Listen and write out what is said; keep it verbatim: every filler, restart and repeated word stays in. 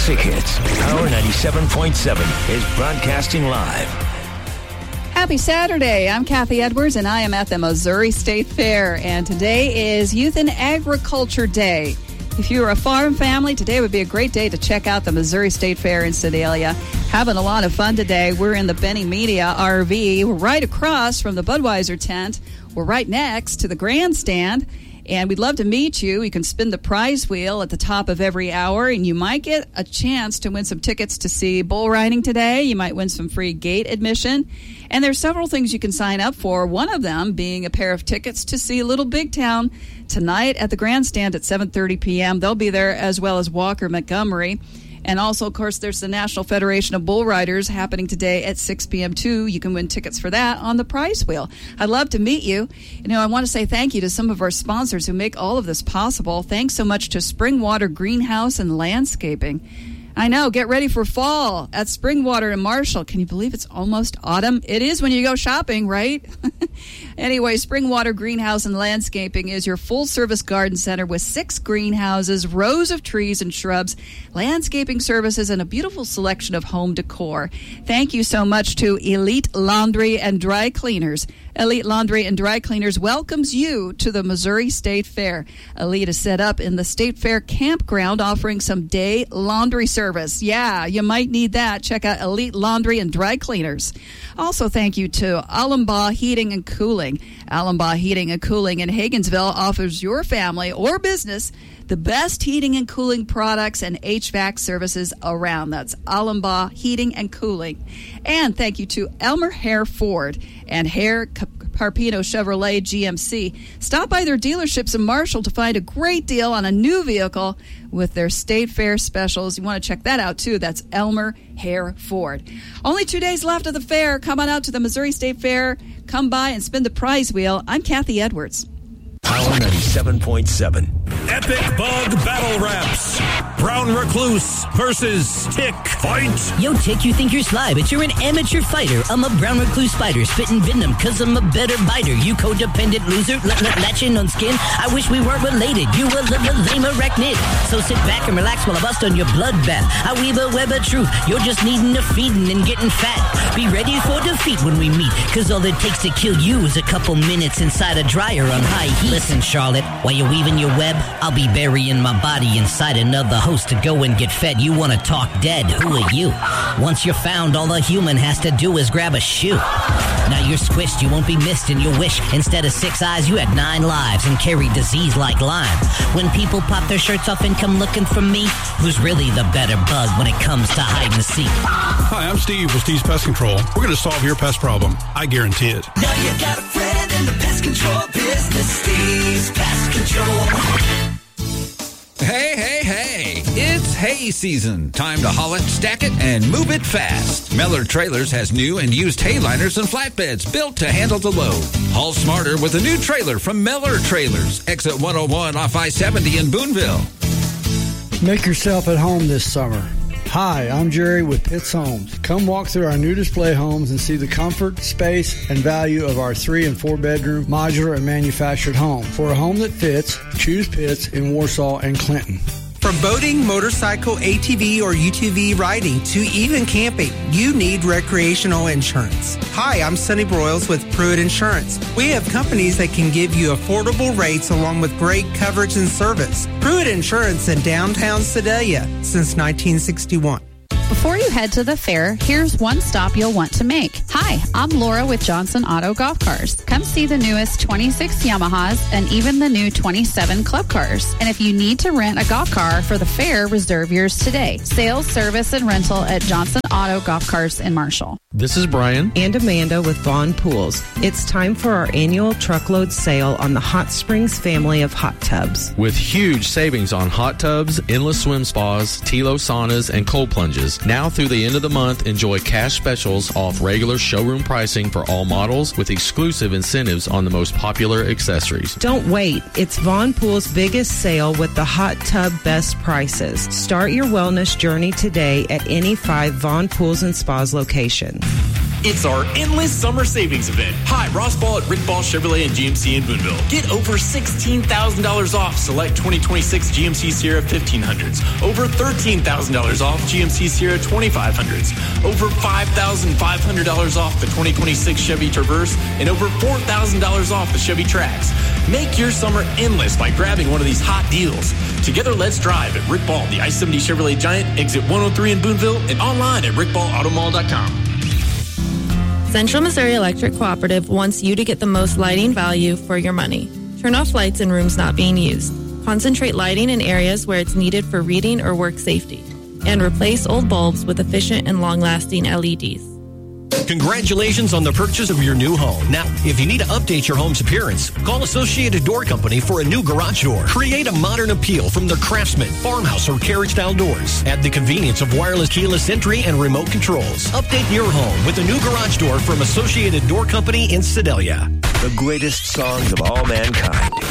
classic hits. Power ninety-seven point seven is broadcasting live. Happy Saturday. I'm Kathy Edwards, and I am at the Missouri State Fair. And today is Youth in Agriculture Day. If you're a farm family, today would be a great day to check out the Missouri State Fair in Sedalia. Having a lot of fun today. We're in the Benny Media R V. We're right across from the Budweiser tent. We're right next to the grandstand. And we'd love to meet you. You can spin the prize wheel at the top of every hour, and you might get a chance to win some tickets to see bull riding today. You might win some free gate admission. And there's several things you can sign up for, one of them being a pair of tickets to see Little Big Town tonight at the grandstand at seven thirty p.m. They'll be there, as well as Walker Montgomery. And also, of course, there's the National Federation of Bull Riders happening today at six p.m. too. You can win tickets for that on the prize wheel. I'd love to meet you. You know, I want to say thank you to some of our sponsors who make all of this possible. Thanks so much to Springwater Greenhouse and Landscaping. I know, get ready for fall at Springwater in Marshall. Can you believe it's almost autumn? It is when you go shopping, right? Anyway, Springwater Greenhouse and Landscaping is your full-service garden center with six greenhouses, rows of trees and shrubs, landscaping services, and a beautiful selection of home decor. Thank you so much to Elite Laundry and Dry Cleaners. Elite Laundry and Dry Cleaners welcomes you to the Missouri State Fair. Elite is set up in the State Fair campground, offering some day laundry service. Yeah, you might need that. Check out Elite Laundry and Dry Cleaners. Also, thank you to Allenbaugh Heating and Cooling. Allenbaugh Heating and Cooling in Hagensville offers your family or business the best heating and cooling products and H V A C services around. That's Allenbaugh Heating and Cooling. And thank you to Elmer Hare Ford and Hare Carpino Chevrolet G M C. Stop by their dealerships in Marshall to find a great deal on a new vehicle with their State Fair specials. You want to check that out, too. That's Elmer Hare Ford. Only two days left of the fair. Come on out to the Missouri State Fair. Come by and spin the prize wheel. I'm Kathy Edwards. Power ninety-seven point seven. Epic Bug Battle Raps. Brown Recluse versus Tick. Fight! Yo, Tick, you think you're sly, but you're an amateur fighter. I'm a Brown Recluse spider, spitting venom, cause I'm a better biter. You codependent loser, l- l- latching on skin. I wish we weren't related. You a l- l- lame arachnid. So sit back and relax while I bust on your bloodbath. I weave a web of truth. You're just needing a feeding and getting fat. Be ready for defeat when we meet, cause all it takes to kill you is a couple minutes inside a dryer on high heat. Listen, Charlotte, while you're weaving your web, I'll be burying my body inside another host to go and get fed. You want to talk dead? Who are you? Once you're found, all a human has to do is grab a shoe. Now you're squished, you won't be missed in your wish. Instead of six eyes, you had nine lives and carry disease like Lyme. When people pop their shirts off and come looking for me, who's really the better bug when it comes to hide and seek? Hi, I'm Steve with Steve's Pest Control. We're going to solve your pest problem. I guarantee it. Now you got a friend in the pest control business. Steve's Pest Control. Hey, hey, hey. It's hay season. Time to haul it, stack it, and move it fast. Meller Trailers has new and used hay liners and flatbeds built to handle the load. Haul smarter with a new trailer from Meller Trailers. Exit one oh one off I seventy in Boonville. Make yourself at home this summer. Hi, I'm Jerry with Pitts Homes. Come walk through our new display homes and see the comfort, space, and value of our three and four bedroom modular and manufactured home. For a home that fits, choose Pitts in Warsaw and Clinton. From boating, motorcycle, A T V, or U T V riding to even camping, you need recreational insurance. Hi, I'm Sonny Broyles with Pruitt Insurance. We have companies that can give you affordable rates along with great coverage and service. Pruitt Insurance in downtown Sedalia since nineteen sixty-one. Before you head to the fair, here's one stop you'll want to make. Hi, I'm Laura with Johnson Auto Golf Cars. Come see the newest twenty-six Yamahas and even the new twenty-seven Club Cars. And if you need to rent a golf car for the fair, reserve yours today. Sales, service, and rental at Johnson Auto Golf Cars in Marshall. This is Brian and Amanda with Vaughn Pools. It's time for our annual truckload sale on the Hot Springs family of hot tubs. With huge savings on hot tubs, endless swim spas, Tilo saunas, and cold plunges. Now through the end of the month, enjoy cash specials off regular showroom pricing for all models with exclusive incentives on the most popular accessories. Don't wait. It's Vaughn Pools' biggest sale with the hot tub best prices. Start your wellness journey today at any five Vaughn Pools and Spas locations. It's our endless summer savings event. Hi, Ross Ball at Rick Ball Chevrolet and G M C in Boonville. Get over sixteen thousand dollars off select twenty twenty-six G M C Sierra fifteen hundreds. Over thirteen thousand dollars off G M C Sierra twenty-five hundreds. Over five thousand five hundred dollars off the twenty twenty-six Chevy Traverse. And over four thousand dollars off the Chevy Trax. Make your summer endless by grabbing one of these hot deals. Together, let's drive at Rick Ball, the I seventy Chevrolet Giant, exit one oh three in Boonville, and online at rick ball auto mall dot com. Central Missouri Electric Cooperative wants you to get the most lighting value for your money. Turn off lights in rooms not being used. Concentrate lighting in areas where it's needed for reading or work safety. And replace old bulbs with efficient and long-lasting L E Ds. Congratulations on the purchase of your new home. Now, if you need to update your home's appearance, call Associated Door Company for a new garage door. Create a modern appeal from their Craftsman, farmhouse, or carriage-style doors. Add the convenience of wireless keyless entry and remote controls. Update your home with a new garage door from Associated Door Company in Sedalia. The greatest songs of all mankind.